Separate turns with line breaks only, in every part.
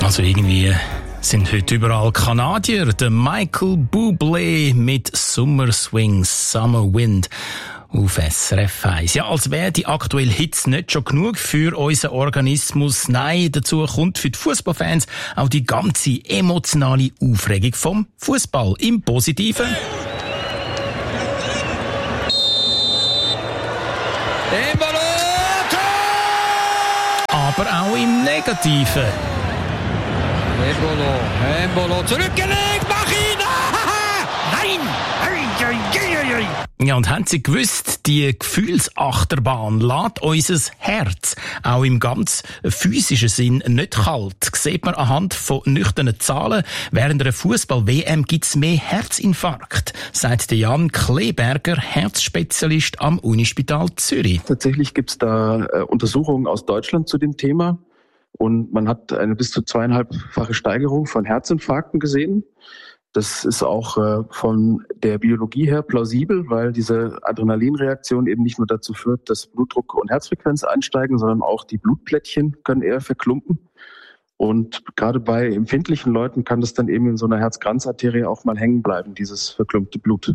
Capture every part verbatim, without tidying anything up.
Also irgendwie sind heute überall Kanadier. Der Michael Bublé mit Summer Swing, Summer Wind auf S R F eins. Ja, als wäre die aktuelle Hitze nicht schon genug für unseren Organismus. Nein, dazu kommt für die Fußballfans auch die ganze emotionale Aufregung vom Fußball. Im Positiven. Aber auch im Negativen.
Embolo, Embolo, zurückgelegt, mach ihn! Nein!
Ja, und haben Sie gewusst, die Gefühlsachterbahn lässt unser Herz auch im ganz physischen Sinn nicht kalt. Das sieht man anhand von nüchternen Zahlen. Während einer Fußball-W M gibt's mehr Herzinfarkt, sagt Jan Kleberger, Herzspezialist am Unispital Zürich.
Tatsächlich gibt's da äh, Untersuchungen aus Deutschland zu dem Thema. Und man hat eine bis zu zweieinhalbfache Steigerung von Herzinfarkten gesehen. Das ist auch äh, von der Biologie her plausibel, weil diese Adrenalinreaktion eben nicht nur dazu führt, dass Blutdruck und Herzfrequenz ansteigen, sondern auch die Blutplättchen können eher verklumpen. Und gerade bei empfindlichen Leuten kann das dann eben in so einer Herzkranzarterie auch mal hängen bleiben, dieses verklumpte Blut.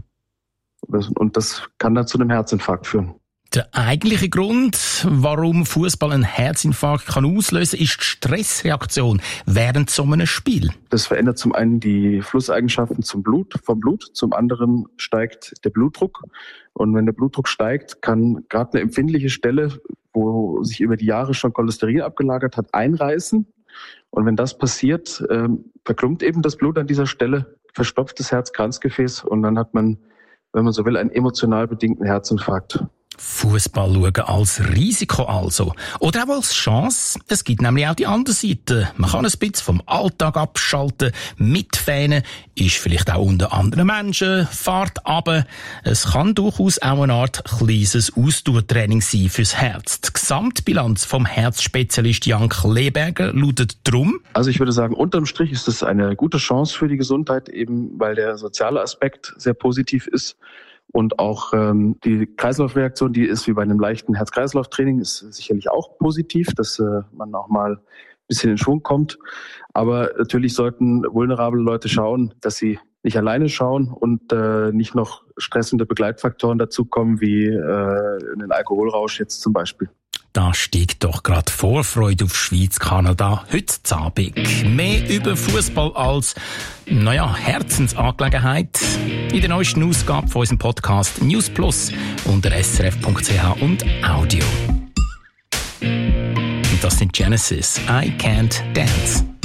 Und das kann dann zu einem Herzinfarkt führen.
Der eigentliche Grund, warum Fußball einen Herzinfarkt kann auslösen, ist die Stressreaktion während so einem Spiel.
Das verändert zum einen die Flusseigenschaften zum Blut, vom Blut, zum anderen steigt der Blutdruck. Und wenn der Blutdruck steigt, kann gerade eine empfindliche Stelle, wo sich über die Jahre schon Cholesterin abgelagert hat, einreißen. Und wenn das passiert, äh, verklumpt eben das Blut an dieser Stelle, verstopft das Herzkranzgefäß und dann hat man, wenn man so will, einen emotional bedingten Herzinfarkt.
Fußball schauen als Risiko also. Oder auch als Chance. Es gibt nämlich auch die andere Seite. Man kann ein bisschen vom Alltag abschalten, mitfähnen, ist vielleicht auch unter anderen Menschen, fahrt runter. Es kann durchaus auch eine Art kleines Ausdauertraining sein fürs Herz. Die Gesamtbilanz vom Herzspezialist Jan Kleberger lautet drum.
Also ich würde sagen, unterm Strich ist es eine gute Chance für die Gesundheit, eben weil der soziale Aspekt sehr positiv ist. Und auch ähm, die Kreislaufreaktion, die ist wie bei einem leichten Herz-Kreislauf-Training, ist sicherlich auch positiv, dass äh, man auch mal ein bisschen in Schwung kommt. Aber natürlich sollten vulnerable Leute schauen, dass sie nicht alleine schauen und äh, nicht noch stressende Begleitfaktoren dazukommen, wie äh, einen Alkoholrausch jetzt zum Beispiel.
Da steigt doch gerade Vorfreude auf Schweiz-Kanada heute Abend. Mehr über Fußball als, naja, Herzensangelegenheit in der neuesten Ausgabe von unserem Podcast News Plus unter s r f punkt c h und Audio. Und das sind Genesis, I Can't Dance.